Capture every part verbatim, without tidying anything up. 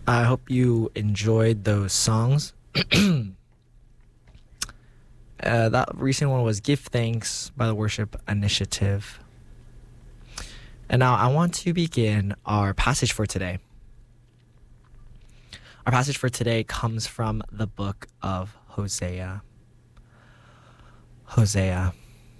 I hope you enjoyed those songs. uh, that recent one was Give Thanks by the Worship Initiative. And now I want to begin our passage for today. Our passage for today comes from the book of Hosea. Hosea.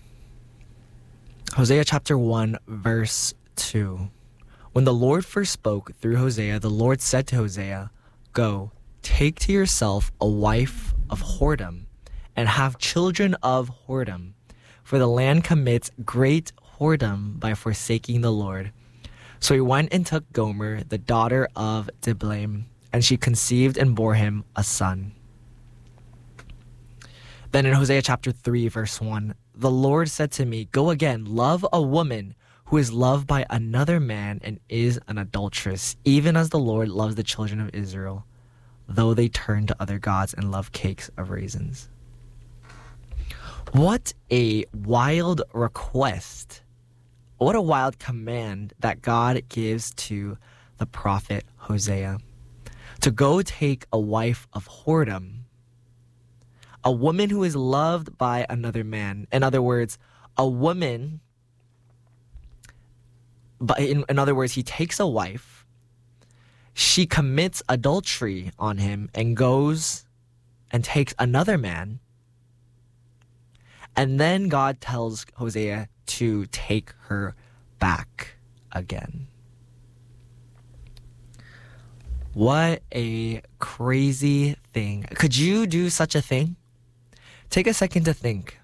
Hosea chapter one, verse two. When the Lord first spoke through Hosea, the Lord said to Hosea, "Go, take to yourself a wife of whoredom, and have children of whoredom, for the land commits great whoredom by forsaking the Lord." So he went and took Gomer, the daughter of Diblaim, and she conceived and bore him a son. Then in Hosea chapter three, verse one, the Lord said to me, "Go again, love a woman who is loved by another man and is an adulteress, even as the Lord loves the children of Israel, though they turn to other gods and love cakes of raisins." What a wild request. What a wild command that God gives to the prophet Hosea. To go take a wife of whoredom, a woman who is loved by another man. In other words, a woman... But in, in other words, he takes a wife, she commits adultery on him and goes and takes another man. And then God tells Hosea to take her back again. What a crazy thing. Could you do such a thing? Take a second to think.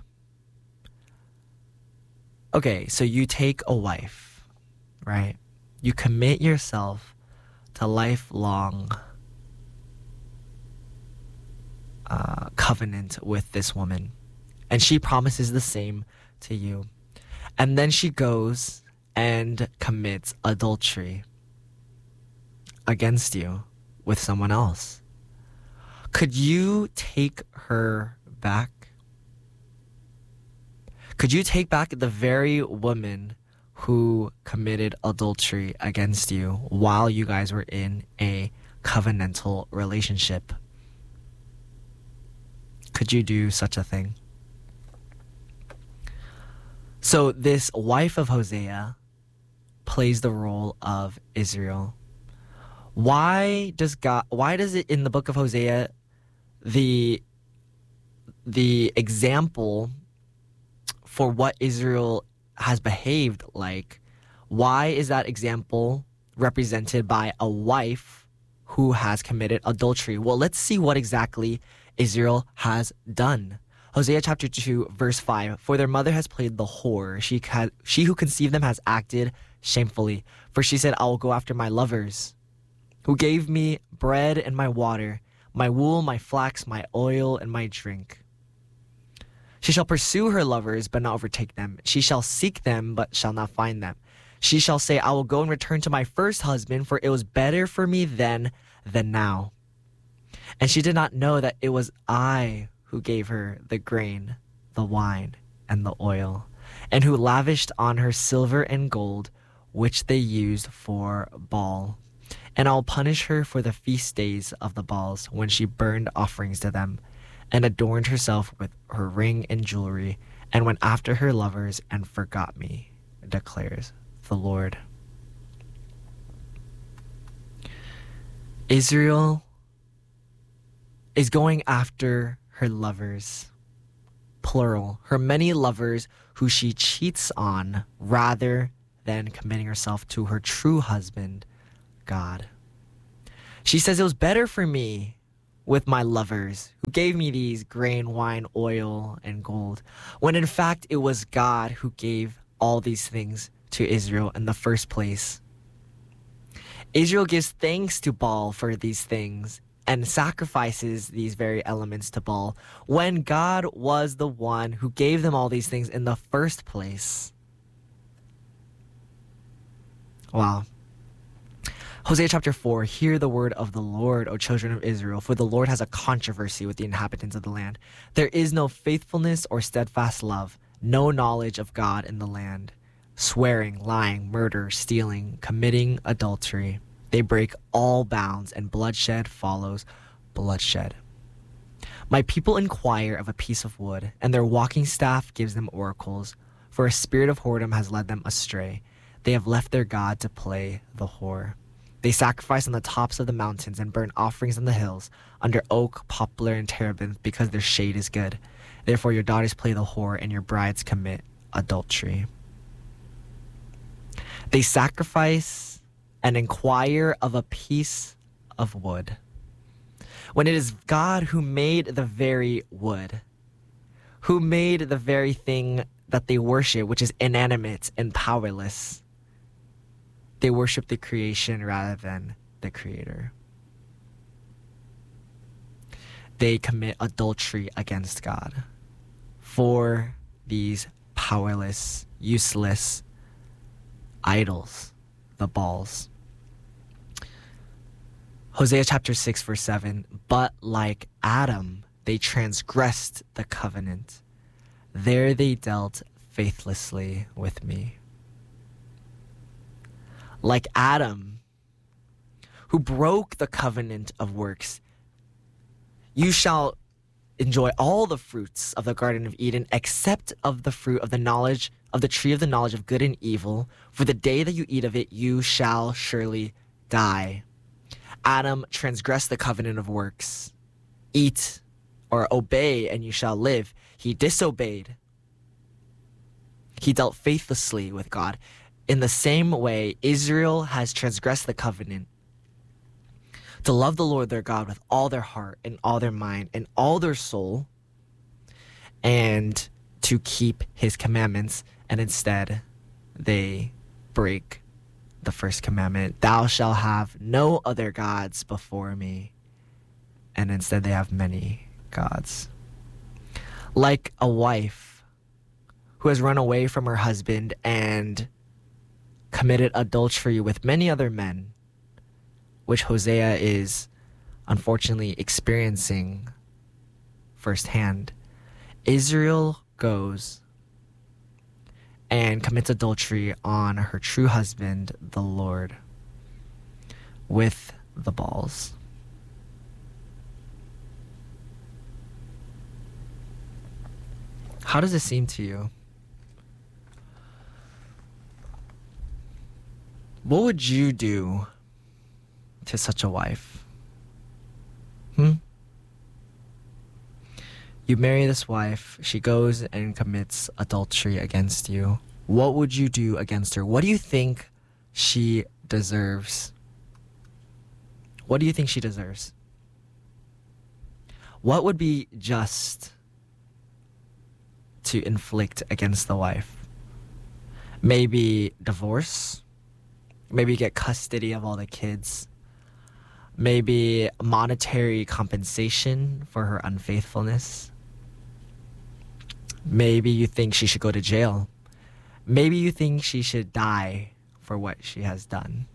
Okay, so you take a wife. Right? You commit yourself to lifelong uh, covenant with this woman. And she promises the same to you. And then she goes and commits adultery against you with someone else. Could you take her back? Could you take back the very woman who committed adultery against you while you guys were in a covenantal relationship? Could you do such a thing? So this wife of Hosea plays the role of Israel. Why does God, why does it in the book of Hosea, the, the example for what Israel has behaved like, why is that example represented by a wife who has committed adultery? Well, let's see what exactly Israel has done. Hosea chapter two, verse five, "For their mother has played the whore. She, ca- she who conceived them has acted shamefully. For she said, I will go after my lovers, who gave me bread and my water, my wool, my flax, my oil, and my drink. She shall pursue her lovers, but not overtake them. She shall seek them, but shall not find them. She shall say, I will go and return to my first husband, for it was better for me then than now. And she did not know that it was I who gave her the grain, the wine, and the oil, and who lavished on her silver and gold, which they used for Baal. And I will punish her for the feast days of the Baals, when she burned offerings to them, and adorned herself with her ring and jewelry, and went after her lovers and forgot me, declares the Lord." Israel is going after her lovers, plural, her many lovers who she cheats on, rather than committing herself to her true husband, God. She says, it was better for me with my lovers who gave me these grain, wine, oil, and gold, when in fact it was God who gave all these things to Israel in the first place. Israel gives thanks to Baal for these things and sacrifices these very elements to Baal when God was the one who gave them all these things in the first place. Wow. Hosea chapter four, "Hear the word of the Lord, O children of Israel, for the Lord has a controversy with the inhabitants of the land. There is no faithfulness or steadfast love, no knowledge of God in the land. Swearing, lying, murder, stealing, committing adultery. They break all bounds, and bloodshed follows bloodshed. My people inquire of a piece of wood, and their walking staff gives them oracles. For a spirit of whoredom has led them astray. They have left their God to play the whore. They sacrifice on the tops of the mountains and burn offerings on the hills, under oak, poplar, and terebinth, because their shade is good. Therefore your daughters play the whore, and your brides commit adultery. They sacrifice and inquire of a piece of wood, when it is God who made the very wood, who made the very thing that they worship, which is inanimate and powerless. They worship the creation rather than the Creator. They commit adultery against God for these powerless, useless idols, the Baals. Hosea chapter six, verse seven, but like Adam, they transgressed the covenant. There they dealt faithlessly with me. Like Adam, who broke the covenant of works, you shall enjoy all the fruits of the Garden of Eden, except of the fruit of the knowledge of the tree of the knowledge of good and evil. For the day that you eat of it, you shall surely die. Adam transgressed the covenant of works. Eat or obey and you shall live. He disobeyed. He dealt faithlessly with God. In the same way, Israel has transgressed the covenant to love the Lord their God with all their heart and all their mind and all their soul, and to keep his commandments, and instead they break the first commandment, thou shalt have no other gods before me, and instead they have many gods. Like a wife who has run away from her husband and committed adultery with many other men, which Hosea is unfortunately experiencing firsthand, Israel goes and commits adultery on her true husband, the Lord, with the Baals. How does it seem to you? What would you do to such a wife? Hmm? You marry this wife, she goes and commits adultery against you. What would you do against her? What do you think she deserves? What do you think she deserves? What would be just to inflict against the wife? Maybe divorce? Maybe get custody of all the kids? Maybe monetary compensation for her unfaithfulness? Maybe you think she should go to jail. Maybe you think she should die for what she has done.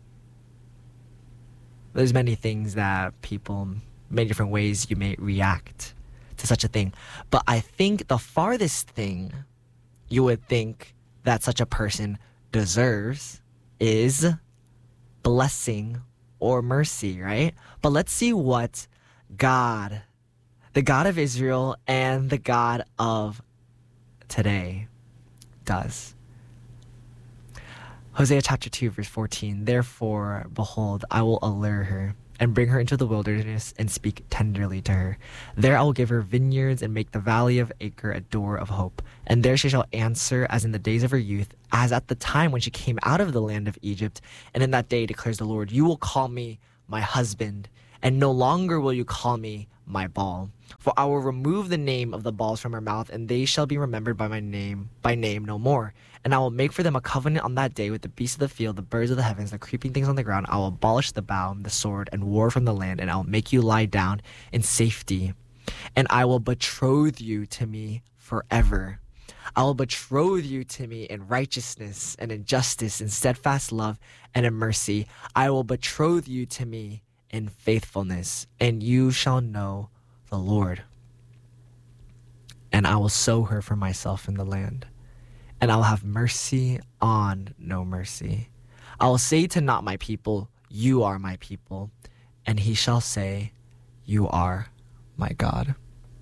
There's many things that people, many different ways you may react to such a thing. But I think the farthest thing you would think that such a person deserves is blessing or mercy, right? But let's see what God, the God of Israel and the God of today, does. Hosea chapter two, verse fourteen, therefore, behold, I will allure her and bring her into the wilderness and speak tenderly to her. There I will give her vineyards and make the valley of Acre a door of hope. And there she shall answer as in the days of her youth, as at the time when she came out of the land of Egypt. And in that day, declares the Lord, you will call me my husband, and no longer will you call me my Baal. For I will remove the name of the Baals from her mouth, and they shall be remembered by my name, by name no more. And I will make for them a covenant on that day with the beasts of the field, the birds of the heavens, the creeping things on the ground. I will abolish the bow, the sword, and war from the land, and I will make you lie down in safety. And I will betroth you to me forever. I will betroth you to me in righteousness and in justice, in steadfast love and in mercy. I will betroth you to me in faithfulness, and you shall know the Lord. And I will sow her for myself in the land, and I will have mercy on no mercy. I will say to not my people, you are my people. And he shall say, you are my God.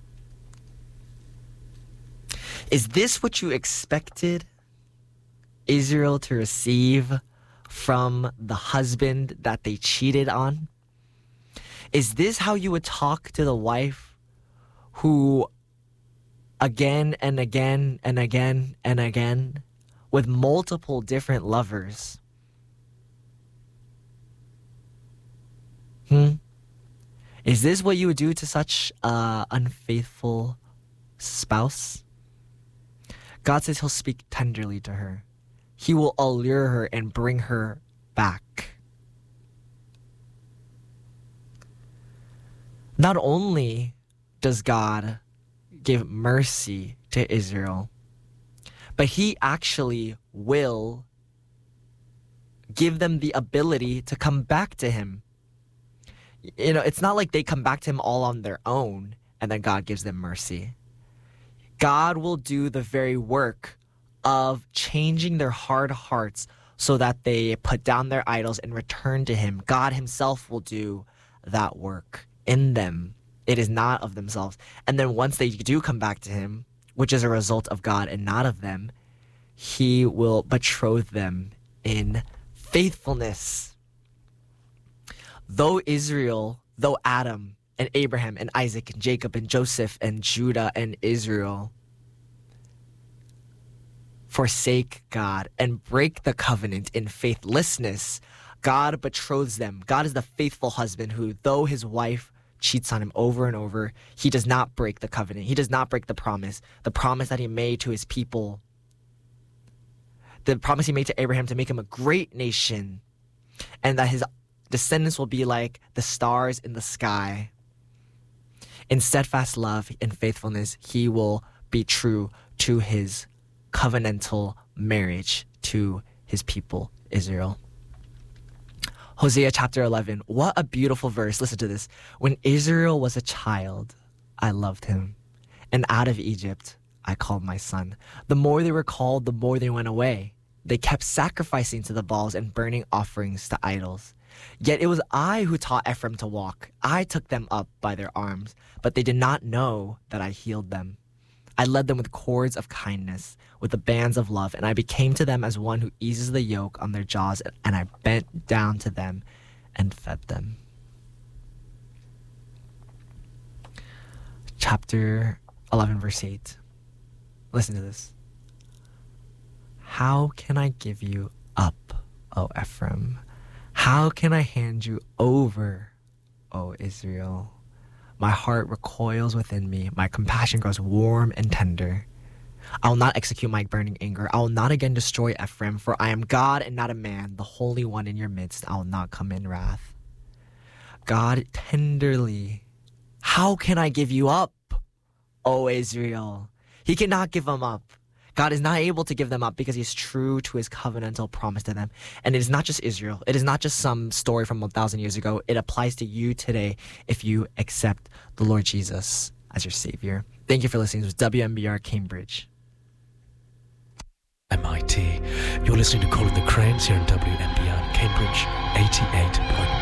Is this what you expected Israel to receive from the husband that they cheated on? Is this how you would talk to the wife who again and again and again and again with multiple different lovers? Hmm? Is this what you would do to such an unfaithful spouse? God says he'll speak tenderly to her. He will allure her and bring her back. Not only does God give mercy to Israel, but he actually will give them the ability to come back to him. You know, it's not like they come back to him all on their own and then God gives them mercy. God will do the very work of changing their hard hearts so that they put down their idols and return to him. God himself will do that work in them. It is not of themselves. And then once they do come back to him, which is a result of God and not of them, he will betroth them in faithfulness. Though Israel, though Adam and Abraham and Isaac and Jacob and Joseph and Judah and Israel forsake God and break the covenant in faithlessness, God betroths them. God is the faithful husband who, though his wife cheats on him over and over, he does not break the covenant. He does not break the promise, the promise that he made to his people, the promise he made to Abraham to make him a great nation, and that his descendants will be like the stars in the sky. In steadfast love and faithfulness, he will be true to his covenantal marriage to his people, Israel. Hosea chapter eleven. What a beautiful verse. Listen to this. When Israel was a child, I loved him. And out of Egypt, I called my son. The more they were called, the more they went away. They kept sacrificing to the Baals and burning offerings to idols. Yet it was I who taught Ephraim to walk. I took them up by their arms, but they did not know that I healed them. I led them with cords of kindness, with the bands of love, and I became to them as one who eases the yoke on their jaws, and I bent down to them and fed them. Chapter eleven, verse eight. Listen to this. How can I give you up, O Ephraim? How can I hand you over, O Israel? My heart recoils within me. My compassion grows warm and tender. I will not execute my burning anger. I will not again destroy Ephraim, for I am God and not a man, the Holy One in your midst. I will not come in wrath. God tenderly, how can I give you up, O Israel? He cannot give them up. God is not able to give them up because he's true to his covenantal promise to them. And it is not just Israel. It is not just some story from a thousand years ago. It applies to you today if you accept the Lord Jesus as your Savior. Thank you for listening. This was W M B R Cambridge. M I T. You're listening to Calling the Cranes here in W M B R Cambridge eighty-eight point nine.